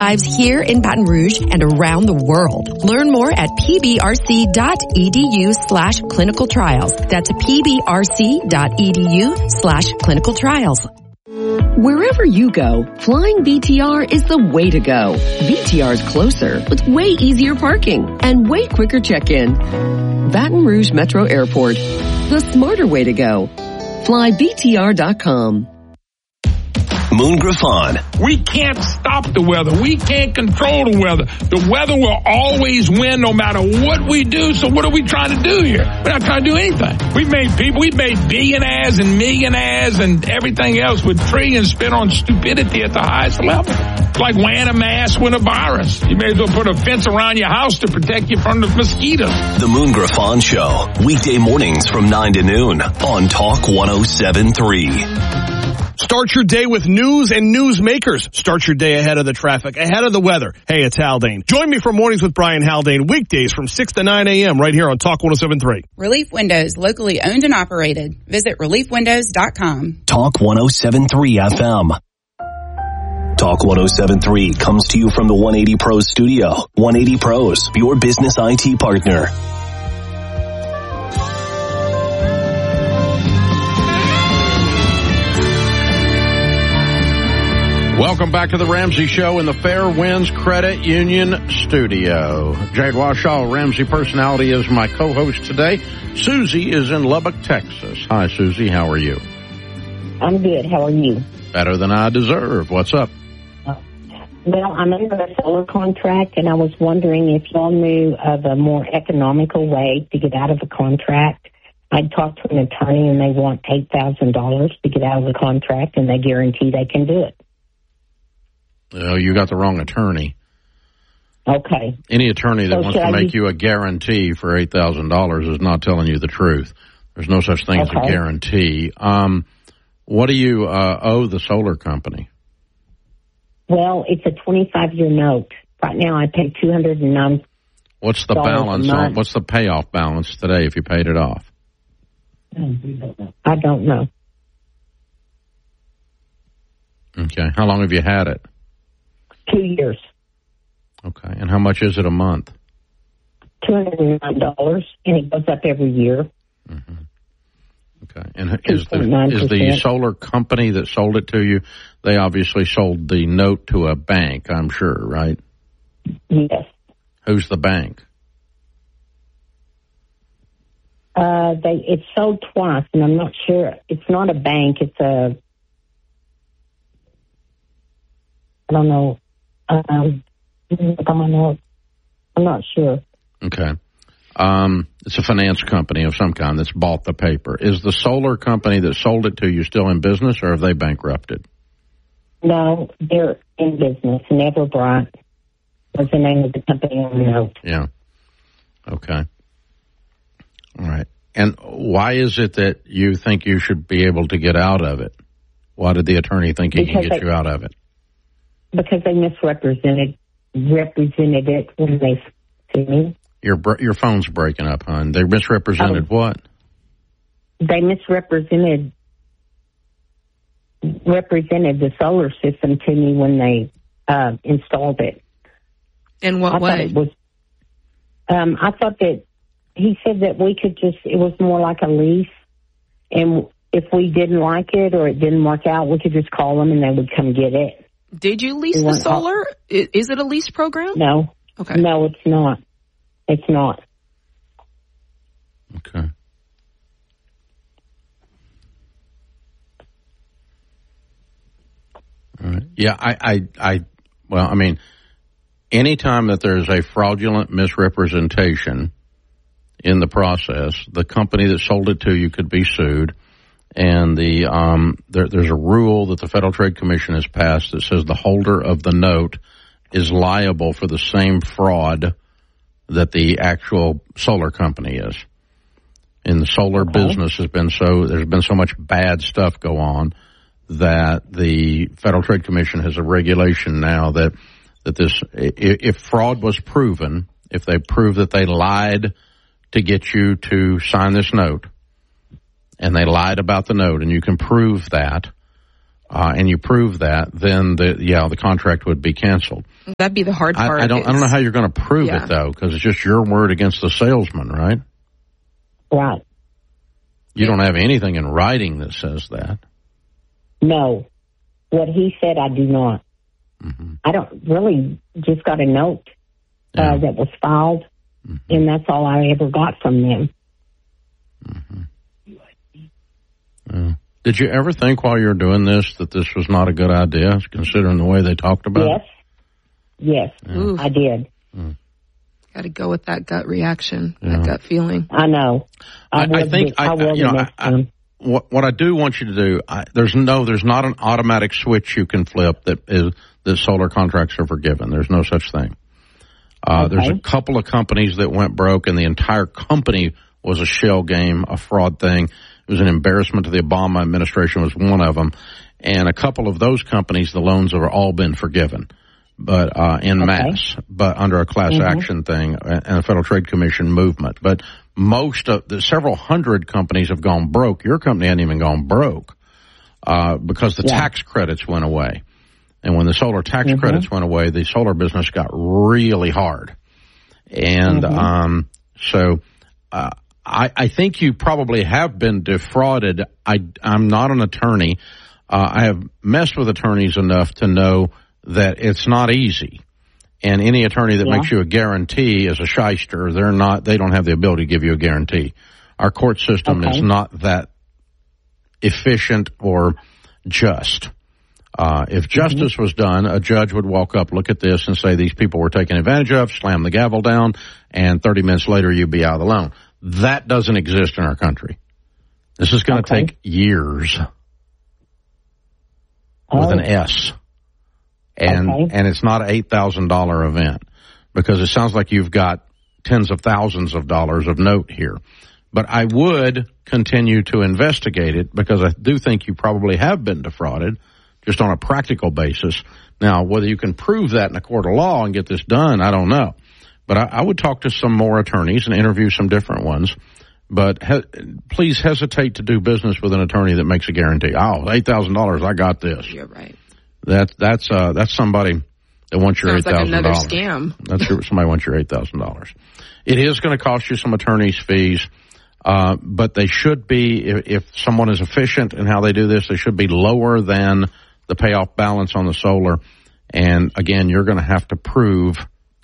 Lives here in Baton Rouge and around the world. Learn more at pbrc.edu/clinical trials. That's pbrc.edu/clinical trials. Wherever you go, flying BTR is the way to go. BTR is closer with way easier parking and way quicker check-in. Baton Rouge Metro Airport, the smarter way to go. FlyBTR.com. Moon Griffon. We can't stop the weather. We can't control the weather. The weather will always win no matter what we do. So what are we trying to do here? We're not trying to do anything. We've made billionaires and millionaires and everything else with trillions spent on stupidity at the highest level. It's like wearing a mask with a virus. You may as well put a fence around your house to protect you from the mosquitoes. The Moon Griffon Show. Weekday mornings from 9 to noon on Talk 107.3. Start your day with news and newsmakers. Start your day ahead of the traffic, ahead of the weather. Hey, it's Haldane. Join me for Mornings with Brian Haldane, weekdays from 6 to 9 a.m. right here on Talk 107.3. Relief Windows, locally owned and operated. Visit reliefwindows.com. Talk 107.3 FM. Talk 107.3 comes to you from the 180 Pros studio. 180 Pros, your business IT partner. Welcome back to the Ramsey Show in the Fair Winds Credit Union studio. Jade Washaw, Ramsey Personality, is my co-host today. Susie is in Lubbock, Texas. Hi, Susie. How are you? I'm good. How are you? Better than I deserve. What's up? Well, I'm under a solar contract, and I was wondering if y'all knew of a more economical way to get out of a contract. I talked to an attorney, and they want $8,000 to get out of the contract, and they guarantee they can do it. Oh, you got the wrong attorney. Okay. Any attorney that wants to make you a guarantee for $8,000 is not telling you the truth. There's no such thing as a guarantee. What do you owe the solar company? Well, it's a 25-year note. Right now, I pay $209. What's the balance? What's the payoff balance today if you paid it off? I don't know. Okay. How long have you had it? 2 years. Okay. And how much is it a month? $209, and it goes up every year. Mm-hmm. Okay. And is the solar company that sold it to you, they obviously sold the note to a bank, I'm sure, right? Yes. Who's the bank? It's sold twice, and I'm not sure. It's not a bank. It's I don't know. I'm not sure. Okay. It's a finance company of some kind that's bought the paper. Is the solar company that sold it to you still in business, or have they bankrupted? No, they're in business. Neverbright was the name of the company on the note. Yeah. Okay. All right. And why is it that you think you should be able to get out of it? Why did the attorney think he can get you out of it? Because they misrepresented it when they sued me. Your phone's breaking up, hon. They misrepresented what? They misrepresented the solar system to me when they installed it. In what way? I thought that he said that we could it was more like a lease, and if we didn't like it or it didn't work out, we could just call them and they would come get it. Did you lease the solar? Is it a lease program? No. Okay. No, it's not. It's not. Okay. All right. Yeah, well, I mean, anytime that there's a fraudulent misrepresentation in the process, the company that sold it to you could be sued. And there's a rule that the Federal Trade Commission has passed that says the holder of the note is liable for the same fraud that the actual solar company is. In the solar business there's been so much bad stuff go on that the Federal Trade Commission has a regulation now that this, if fraud was proven, if they prove that they lied to get you to sign this note, and they lied about the note, and you can prove that, and you prove that, then the contract would be canceled. That'd be the hard part. I don't know how you're going to prove it, though, because it's just your word against the salesman, right? Right. You don't have anything in writing that says that. No. What he said, I do not. Mm-hmm. I don't really just got a note that was filed, and that's all I ever got from them. Mm-hmm. Did you ever think while you were doing this that this was not a good idea, considering the way they talked about it? Yes, I did. Got to go with that gut reaction, that gut feeling. I know. I think what I do want you to do, there's not an automatic switch you can flip that solar contracts are forgiven. There's no such thing. There's a couple of companies that went broke, and the entire company was a shell game, a fraud thing. It was an embarrassment to the Obama administration, was one of them. And a couple of those companies, the loans have all been forgiven, but en masse, but under a class action thing and a Federal Trade Commission movement. But most of the several hundred companies have gone broke. Your company hadn't even gone broke because the tax credits went away. And when the solar tax credits went away, the solar business got really hard. And I think you probably have been defrauded. I'm not an attorney. I have messed with attorneys enough to know that it's not easy. And any attorney that makes you a guarantee is a shyster. They don't have the ability to give you a guarantee. Our court system is not that efficient or just. If justice was done, a judge would walk up, look at this, and say these people were taken advantage of, slam the gavel down, and 30 minutes later you'd be out of the loan. That doesn't exist in our country. This is going to take years with an S. And it's not an $8,000 event, because it sounds like you've got tens of thousands of dollars of note here. But I would continue to investigate it, because I do think you probably have been defrauded, just on a practical basis. Now, whether you can prove that in a court of law and get this done, I don't know. But I would talk to some more attorneys and interview some different ones. But please hesitate to do business with an attorney that makes a guarantee. Oh, $8,000, I got this. You're right. That's somebody that wants your $8,000. Sounds like another scam. Somebody wants your $8,000. It is going to cost you some attorney's fees, but they should be, if someone is efficient in how they do this, they should be lower than the payoff balance on the solar. And again, you're going to have to prove,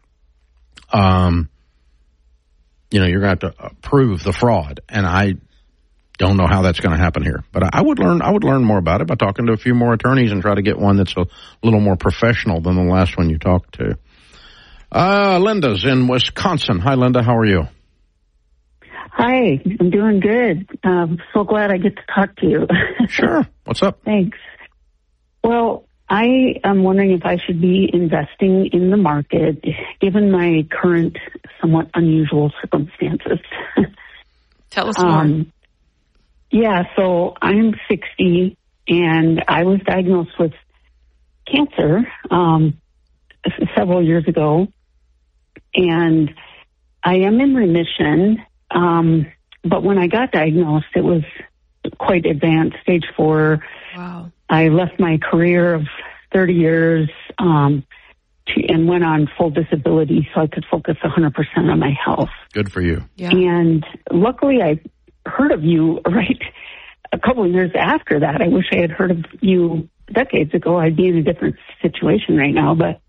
you're going to have to prove the fraud. And I don't know how that's going to happen here, but I would learn more about it by talking to a few more attorneys and try to get one that's a little more professional than the last one you talked to. Linda's in Wisconsin. Hi, Linda. How are you? Hi, I'm doing good. So glad I get to talk to you. Sure. What's up? Thanks. Well, I am wondering if I should be investing in the market, given my current somewhat unusual circumstances. Tell us more. Yeah, so I'm 60, and I was diagnosed with cancer several years ago, and I am in remission. But when I got diagnosed, it was quite advanced, stage 4. Wow. I left my career of 30 years and went on full disability so I could focus 100% on my health. Good for you. Yeah. And luckily I heard of you right a couple of years after that. I wish I had heard of you decades ago. I'd be in a different situation right now. But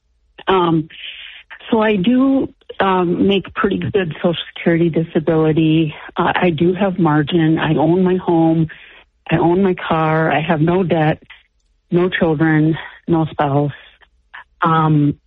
so I do make pretty good Social Security disability. I do have margin. I own my home. I own my car. I have no debt, no children, no spouse. And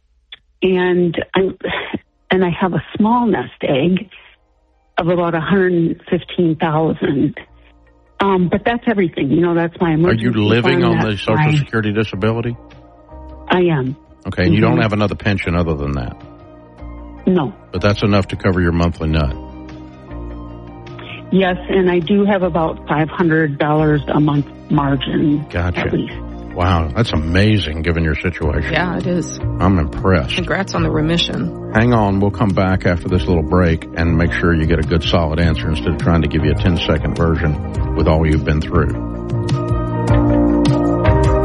I have a small nest egg of about $115,000. But that's everything. That's my emergency. Are you living on the Social Security disability? I am. Okay, and you don't have another pension other than that? No. But that's enough to cover your monthly nut? Yes, and I do have about $500 a month margin. Gotcha. At least. Wow, that's amazing given your situation. Yeah, it is. I'm impressed. Congrats on the remission. Hang on, we'll come back after this little break and make sure you get a good solid answer instead of trying to give you a 10-second version with all you've been through.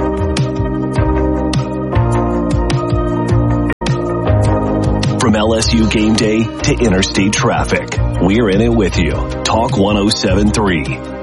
LSU game day to interstate traffic. We're in it with you. Talk 107.3.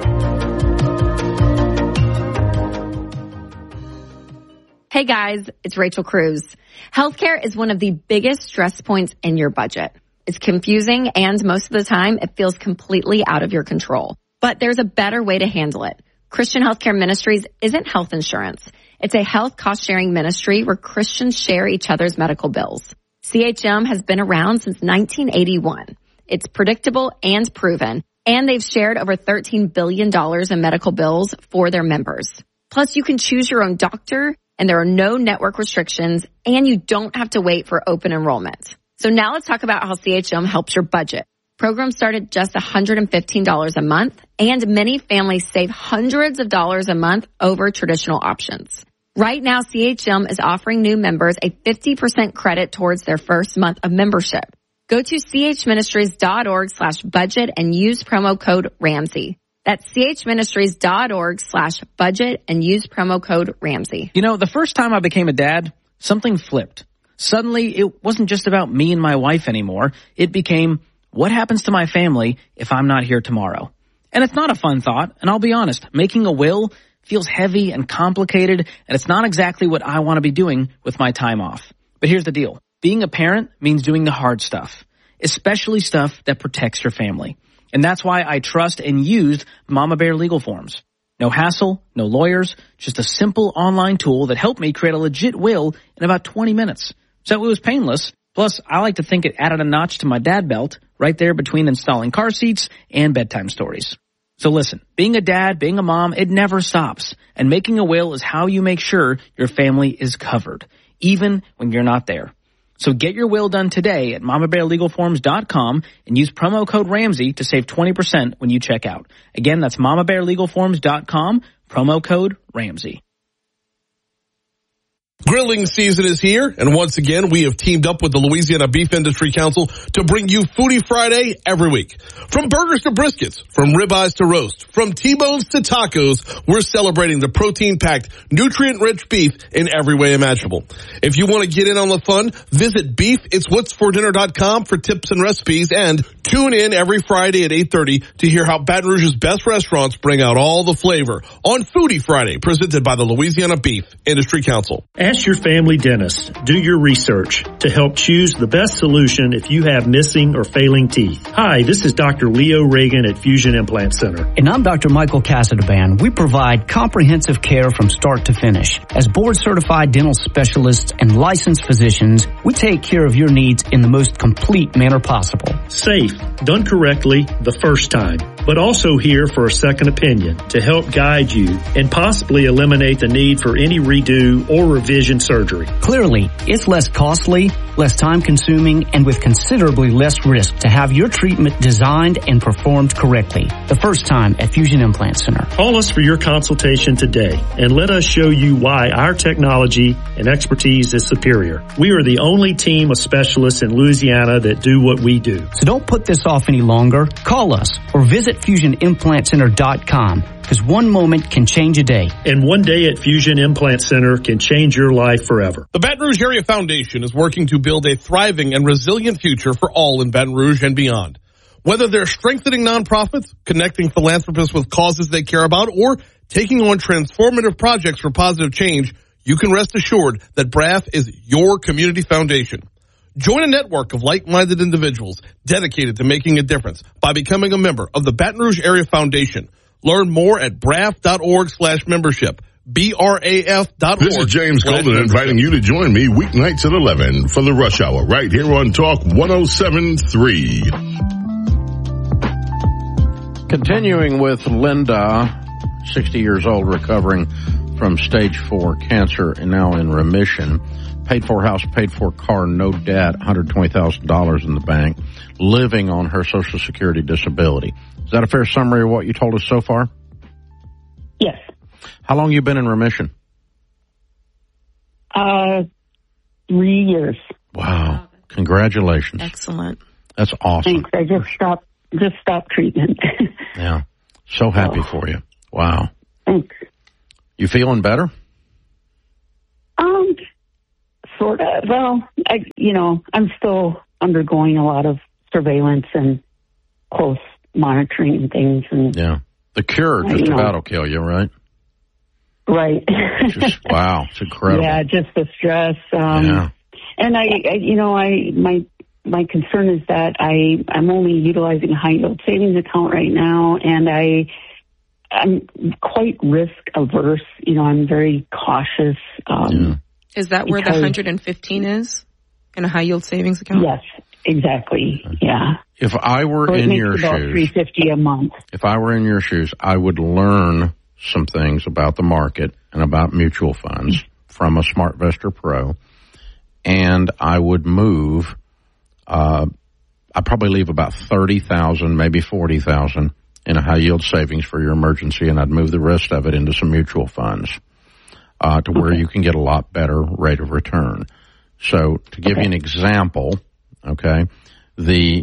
Hey guys, it's Rachel Cruz. Healthcare is one of the biggest stress points in your budget. It's confusing and most of the time it feels completely out of your control. But there's a better way to handle it. Christian Healthcare Ministries isn't health insurance. It's a health cost-sharing ministry where Christians share each other's medical bills. CHM has been around since 1981. It's predictable and proven, and they've shared over $13 billion in medical bills for their members. Plus, you can choose your own doctor, and there are no network restrictions, and you don't have to wait for open enrollment. So now let's talk about how CHM helps your budget. Programs start at just $115 a month, and many families save hundreds of dollars a month over traditional options. Right now, CHM is offering new members a 50% credit towards their first month of membership. Go to chministries.org/budget and use promo code Ramsey. That's chministries.org/budget and use promo code Ramsey. You know, the first time I became a dad, something flipped. Suddenly, it wasn't just about me and my wife anymore. It became, what happens to my family if I'm not here tomorrow? And it's not a fun thought, and I'll be honest, making a will feels heavy and complicated, and it's not exactly what I want to be doing with my time off. But here's the deal. Being a parent means doing the hard stuff, especially stuff that protects your family. And that's why I trust and used Mama Bear Legal Forms. No hassle, no lawyers, just a simple online tool that helped me create a legit will in about 20 minutes. So it was painless. Plus, I like to think it added a notch to my dad belt right there between installing car seats and bedtime stories. So listen, being a dad, being a mom, it never stops. And making a will is how you make sure your family is covered, even when you're not there. So get your will done today at mamabearlegalforms.com and use promo code Ramsey to save 20% when you check out. Again, that's mamabearlegalforms.com, promo code Ramsey. Grilling season is here, and once again, we have teamed up with the Louisiana Beef Industry Council to bring you Foodie Friday every week. From burgers to briskets, from ribeyes to roast, from T-bones to tacos, we're celebrating the protein-packed, nutrient-rich beef in every way imaginable. If you want to get in on the fun, visit beefitswhatsfordinner.com for tips and recipes, and tune in every Friday at 8:30 to hear how Baton Rouge's best restaurants bring out all the flavor on Foodie Friday, presented by the Louisiana Beef Industry Council. Ask your family dentist, do your research to help choose the best solution if you have missing or failing teeth. Hi, this is Dr. Leo Reagan at Fusion Implant Center. And I'm Dr. Michael Casadban. We provide comprehensive care from start to finish. As board-certified dental specialists and licensed physicians, we take care of your needs in the most complete manner possible. Safe, done correctly the first time, but also here for a second opinion to help guide you and possibly eliminate the need for any redo or revision surgery. Clearly, it's less costly, less time-consuming, and with considerably less risk to have your treatment designed and performed correctly. The first time at Fusion Implant Center. Call us for your consultation today and let us show you why our technology and expertise is superior. We are the only team of specialists in Louisiana that do what we do. So don't put this off any longer. Call us or visit FusionImplantCenter.com. Because one moment can change a day. And one day at Fusion Implant Center can change your life forever. The Baton Rouge Area Foundation is working to build a thriving and resilient future for all in Baton Rouge and beyond. Whether they're strengthening nonprofits, connecting philanthropists with causes they care about, or taking on transformative projects for positive change, you can rest assured that BRAF is your community foundation. Join a network of like-minded individuals dedicated to making a difference by becoming a member of the Baton Rouge Area Foundation. Learn more at braf.org/membership. BRAF.org. This is James Golden inviting you to join me weeknights at 11 for the Rush Hour right here on Talk 107.3. Continuing with Linda, 60 years old, recovering from stage 4 cancer and now in remission. Paid for house, paid for car, no debt, $120,000 in the bank, living on her Social Security disability. Is that a fair summary of what you told us so far? Yes. How long you been in remission? 3 years. Wow. Congratulations. Excellent. That's awesome. Thanks. I just stopped treatment. Yeah. So happy for you. Wow. Thanks. You feeling better? Sort of. Well, I'm still undergoing a lot of surveillance and close monitoring and things. And the cure just about will kill you, right? Right. Wow, it's incredible. Yeah, just the stress. And my concern is that I'm only utilizing a high yield savings account right now, and I'm quite risk averse. I'm very cautious. Is that where the 115 is in a high yield savings account? Yes, exactly. Yeah. If I were in your shoes, $350 a month. If I were in your shoes, I would learn some things about the market and about mutual funds from a SmartVestor Pro, and I would move. I'd probably leave about $30,000, maybe $40,000 in a high yield savings for your emergency, and I'd move the rest of it into some mutual funds to where you can get a lot better rate of return. So to give you an example, in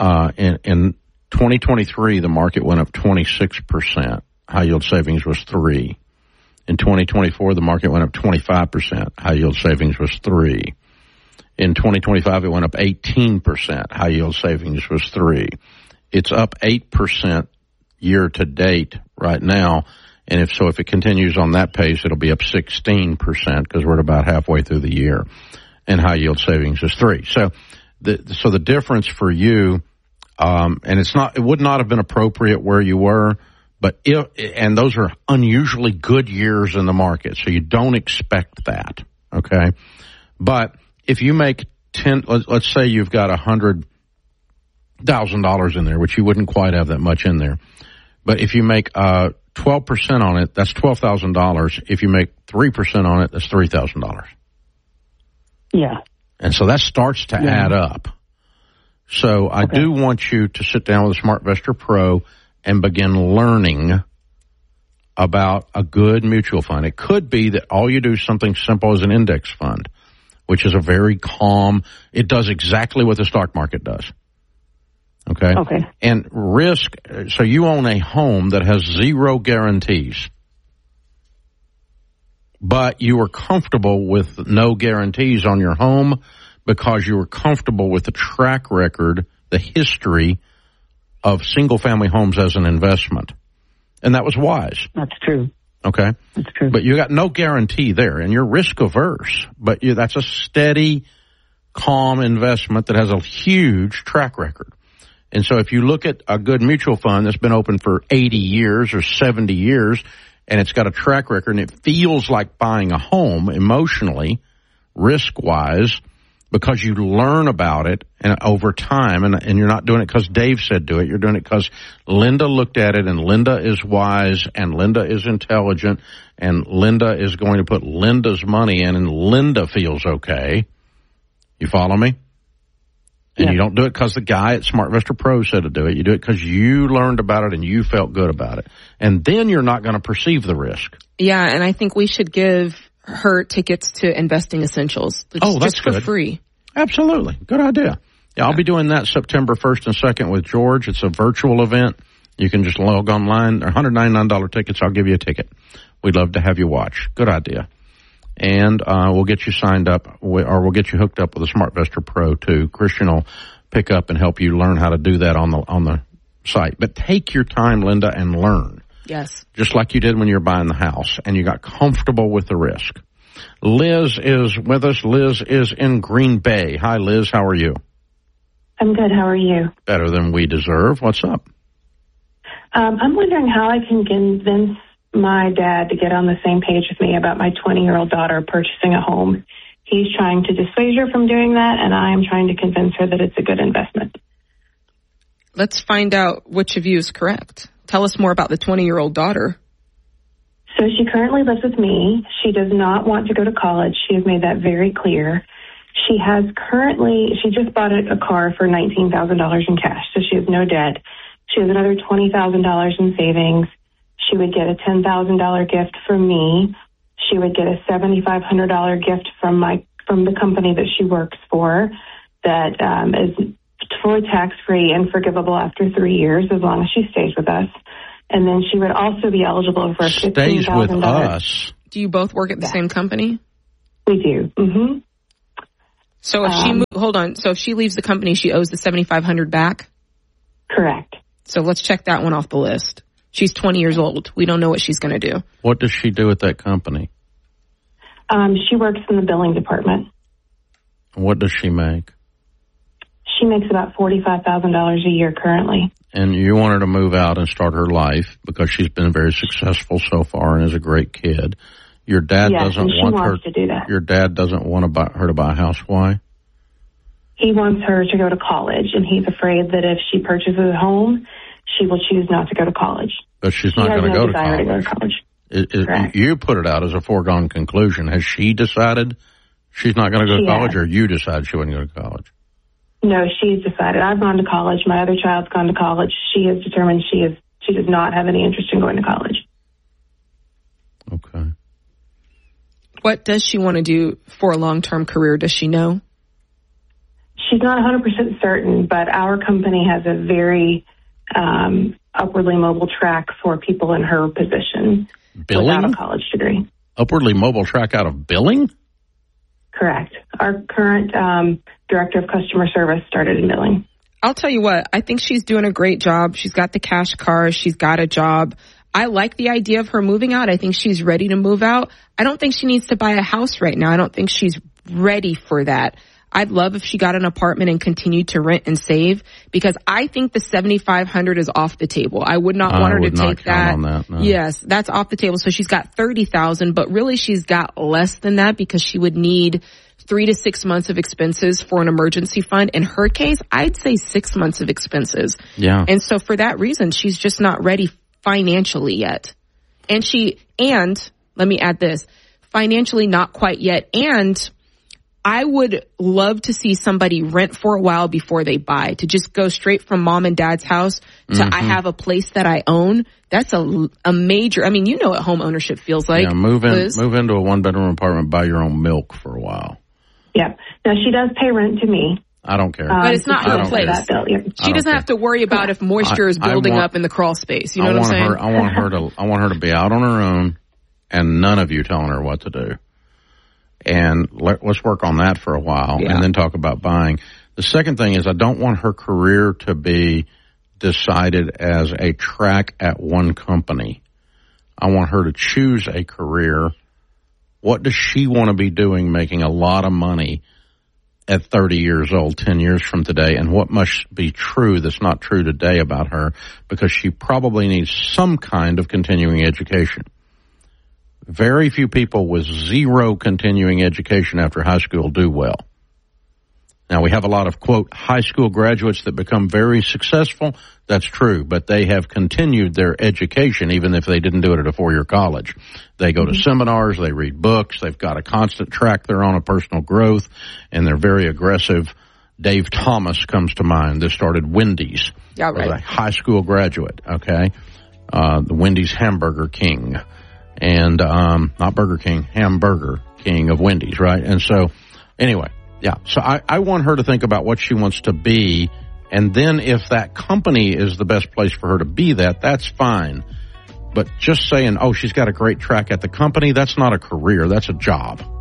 2023 the market went up 26%. High yield savings was 3. In 2024 the market went up 25%. High yield savings was 3. In 2025 it went up 18%. High yield savings was 3. It's up 8% year to date right now, and if it continues on that pace, it'll be up 16% because we're at about halfway through the year, and high yield savings is 3. So the difference for you, and it would not have been appropriate where you were, and those are unusually good years in the market, so you don't expect that, okay? But if you make let's say you've got $100,000 in there, which you wouldn't quite have that much in there, but if you make 12% on it, that's $12,000. If you make 3% on it, that's $3,000. Yeah. And so that starts to add up. So I do want you to sit down with a SmartVestor Pro and begin learning about a good mutual fund. It could be that all you do is something simple as an index fund, which is a very calm, it does exactly what the stock market does. Okay. And risk, so you own a home that has 0 guarantees, but you are comfortable with no guarantees on your home because you were comfortable with the track record, the history of single-family homes as an investment. And that was wise. That's true. Okay? That's true. But you got no guarantee there, and you're risk-averse. But that's a steady, calm investment that has a huge track record. And so if you look at a good mutual fund that's been open for 80 years or 70 years, and it's got a track record, and it feels like buying a home emotionally, risk-wise, because you learn about it and over time, and you're not doing it because Dave said do it. You're doing it because Linda looked at it, and Linda is wise, and Linda is intelligent, and Linda is going to put Linda's money in, and Linda feels okay. You follow me? And you don't do it because the guy at SmartVestor Pro said to do it. You do it because you learned about it and you felt good about it. And then you're not going to perceive the risk. Yeah, and I think we should give her tickets to Investing Essentials. That's just for good. Free. Absolutely. Good idea. Yeah, I'll be doing that September 1st and 2nd with George. It's a virtual event. You can just log online. They're $199 tickets. I'll give you a ticket. We'd love to have you watch. Good idea. And we'll get you signed up, or we'll get you hooked up with a SmartVestor Pro too. Christian will pick up and help you learn how to do that on the site. But take your time, Linda, and learn. Yes. Just like you did when you were buying the house, and you got comfortable with the risk. Liz is with us. Liz is in Green Bay. Hi, Liz. How are you? I'm good. How are you? Better than we deserve. What's up? I'm wondering how I can convince my dad to get on the same page with me about my 20-year-old daughter purchasing a home. He's trying to dissuade her from doing that, and I am trying to convince her that it's a good investment. Let's find out which of you is correct. Tell us more about the 20-year-old daughter. So she currently lives with me. She does not want to go to college. She has made that very clear. She just bought a car for $19,000 in cash, so she has no debt. She has another $20,000 in savings. She would get a $10,000 gift from me. She would get a $7,500 gift from the company that she works for that is fully tax-free and forgivable after 3 years as long as she stays with us. And then she would also be eligible for a $15,000. Stays with us. Do you both work at the same company? We do. Mm-hmm. So if she leaves the company, she owes the $7,500 back? Correct. So let's check that one off the list. She's 20 years old. We don't know what she's going to do. What does she do at that company? She works in the billing department. What does she make? She makes about $45,000 a year currently. And you want her to move out and start her life because she's been very successful so far and is a great kid. Your dad doesn't want her to do that. Your dad doesn't want her to buy a house. Why? He wants her to go to college, and he's afraid that if she purchases a home, she will choose not to go to college. But she's not going to go to college. To go to college. You put it out as a foregone conclusion. Has she decided she's not going to go to college, or you decided she wouldn't go to college? No, she's decided. I've gone to college. My other child's gone to college. She has determined she does not have any interest in going to college. Okay. What does she want to do for a long-term career? Does she know? She's not 100% certain, but our company has a very upwardly mobile track for people in her position without a college degree. Upwardly mobile track out of billing? Correct. Our current director of customer service started in billing. I'll tell you what, I think she's doing a great job. She's got the cash cars. She's got a job. I like the idea of her moving out. I think she's ready to move out. I don't think she needs to buy a house right now. I don't think she's ready for that. I'd love if she got an apartment and continued to rent and save, because I think the $7,500 is off the table. I would not want her to take that. No. Yes, that's off the table. So she's got $30,000, but really she's got less than that because she would need 3 to 6 months of expenses for an emergency fund. In her case, I'd say 6 months of expenses. Yeah. And so for that reason, she's just not ready financially yet. And let me add this, financially not quite yet. And I would love to see somebody rent for a while before they buy, to just go straight from mom and dad's house to I have a place that I own. That's a major, you know what home ownership feels like. Yeah, move into a 1-bedroom apartment, buy your own milk for a while. Yeah. Now she does pay rent to me. I don't care. But it's not her place. She doesn't have to worry about if moisture is building up in the crawl space. You know what I'm saying? I want her to be out on her own and none of you telling her what to do. And let's work on that for a while and then talk about buying. The second thing is I don't want her career to be decided as a track at one company. I want her to choose a career. What does she want to be doing, making a lot of money at 30 years old, 10 years from today? And what must be true that's not true today about her? Because she probably needs some kind of continuing education. Very few people with zero continuing education after high school do well. Now, we have a lot of, quote, high school graduates that become very successful. That's true, but they have continued their education even if they didn't do it at a 4-year college. They go to seminars, they read books, they've got a constant track they're on of personal growth, and they're very aggressive. Dave Thomas comes to mind. That started Wendy's. Yeah, right. A high school graduate, okay? The Wendy's Hamburger King. And not Burger King, Hamburger King of Wendy's, right? And so, anyway, yeah. So I want her to think about what she wants to be, and then if that company is the best place for her to be that's fine. But just saying, she's got a great track at the company, that's not a career, that's a job.